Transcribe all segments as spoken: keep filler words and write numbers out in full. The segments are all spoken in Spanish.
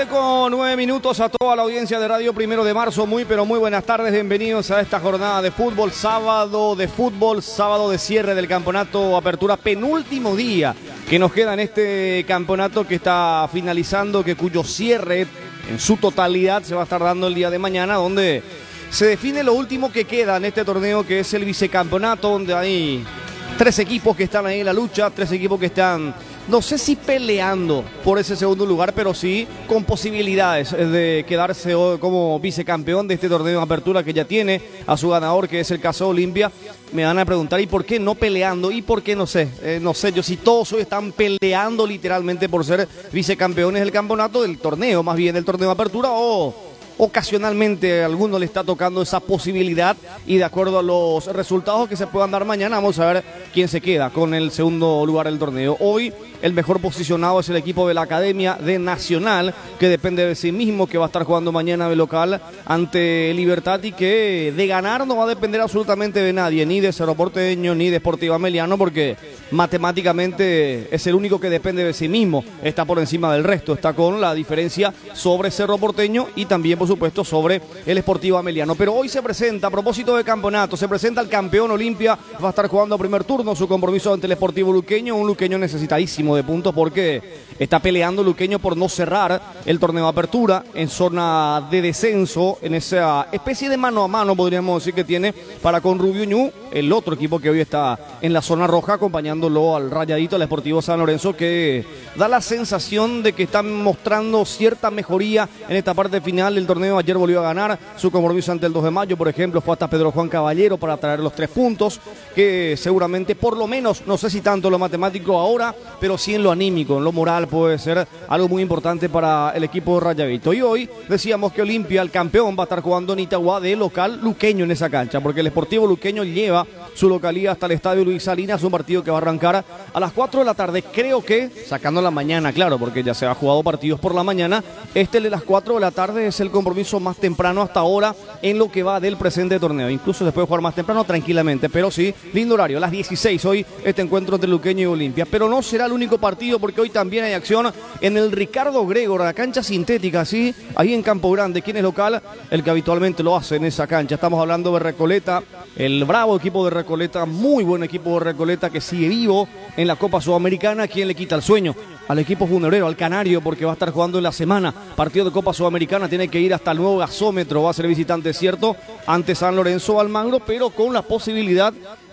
tarde con nueve minutos a toda la audiencia de Radio Primero de Marzo. Muy pero muy buenas tardes, bienvenidos a esta jornada de fútbol, sábado de fútbol, sábado de cierre del campeonato Apertura, penúltimo día que nos queda en este campeonato que está finalizando, que cuyo cierre en su totalidad se va a estar dando el día de mañana, donde se define lo último que queda en este torneo, que es el vicecampeonato, donde hay tres equipos que están ahí en la lucha, tres equipos que están, no sé si peleando por ese segundo lugar, pero sí con posibilidades de quedarse como vicecampeón de este torneo de apertura, que ya tiene a su ganador, que es el caso de Olimpia. Me van a preguntar, ¿y por qué no peleando? ¿Y por qué no sé? Eh, no sé yo si todos hoy están peleando literalmente por ser vicecampeones del campeonato, del torneo, más bien del torneo de apertura, o ocasionalmente a alguno le está tocando esa posibilidad, y de acuerdo a los resultados que se puedan dar mañana, vamos a ver quién se queda con el segundo lugar del torneo. Hoy el mejor posicionado es el equipo de la Academia de Nacional, que depende de sí mismo, que va a estar jugando mañana de local ante Libertad, y que de ganar no va a depender absolutamente de nadie, ni de Cerro Porteño, ni de Sportiva Meliano, porque matemáticamente es el único que depende de sí mismo, está por encima del resto, está con la diferencia sobre Cerro Porteño y también, por supuesto, sobre el Sportiva Meliano. Pero hoy se presenta, a propósito de campeonato, se presenta el campeón Olimpia, va a estar jugando a primer turno su compromiso ante el Sportivo Luqueño, un Luqueño necesitadísimo de puntos porque está peleando Luqueño por no cerrar el torneo de apertura en zona de descenso, en esa especie de mano a mano, podríamos decir, que tiene para con Rubio Ñu, el otro equipo que hoy está en la zona roja, acompañándolo al Rayadito, al Sportivo San Lorenzo, que da la sensación de que están mostrando cierta mejoría en esta parte final del torneo. Ayer volvió a ganar su compromiso ante el dos de mayo, por ejemplo, fue hasta Pedro Juan Caballero para traer los tres puntos, que seguramente, por lo menos, no sé si tanto lo matemático ahora, pero sí en lo anímico, en lo moral, puede ser algo muy importante para el equipo de Rayadito. Y hoy decíamos que Olimpia, el campeón, va a estar jugando en Itagua de local luqueño en esa cancha, porque el Sportivo Luqueño lleva su localía hasta el estadio Luis Salinas, un partido que va a arrancar a las cuatro de la tarde, creo que, sacando la mañana, claro, porque ya se ha jugado partidos por la mañana, este de las cuatro de la tarde es el compromiso más temprano hasta ahora en lo que va del presente torneo. Incluso se puede jugar más temprano tranquilamente, pero sí, lindo horario, a las dieciséis hoy este encuentro entre Luqueño y Olimpia. Pero no será el único partido, porque hoy también hay acción en el Ricardo Gregor, la cancha sintética, sí, ahí en Campo Grande. ¿Quién es local? El que habitualmente lo hace en esa cancha. Estamos hablando de Recoleta, el bravo equipo de Recoleta, muy buen equipo de Recoleta que sigue vivo en la Copa Sudamericana. ¿Quién le quita el sueño? Al equipo funerario, al Canario, porque va a estar jugando en la semana partido de Copa Sudamericana, tiene que ir hasta el nuevo gasómetro, va a ser visitante, cierto, ante San Lorenzo Almagro, pero con la posibilidad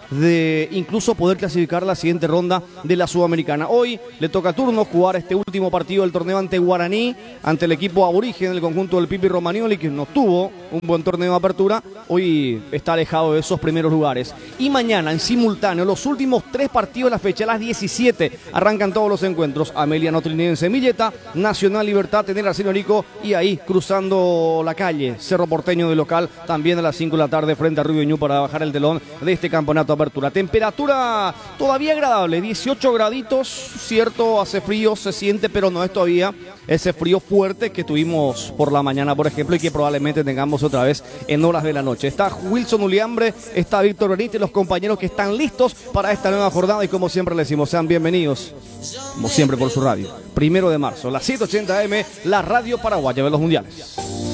de incluso poder clasificar la siguiente ronda de la Sudamericana. Hoy le toca turno jugar este último partido del torneo ante Guaraní, ante el equipo aborigen del conjunto del Pipi Romagnoli, que no tuvo un buen torneo de apertura, hoy está alejado de esos primeros lugares. Y mañana, en simultáneo, los últimos tres partidos de la fecha, a las diecisiete, arrancan todos los encuentros. Amelia Notrinense Milleta, Nacional Libertad en el Arsenio Rico, y ahí, cruzando la calle, Cerro Porteño de local, también a las cinco de la tarde, frente a Rubio Ñu, para bajar el telón de este campeonato apertura. Temperatura todavía agradable, dieciocho graditos, cierto, hace frío, se siente, pero no es todavía ese frío fuerte que tuvimos por la mañana, por ejemplo, y que probablemente tengamos otra vez en horas de la noche. Está Wilson Uliambre, está Víctor Benítez, los compañeros que están listos para esta nueva jornada, y como siempre les decimos, sean bienvenidos, como siempre, por su radio. Primero de marzo, las siete ochenta A M, la radio paraguaya de los mundiales.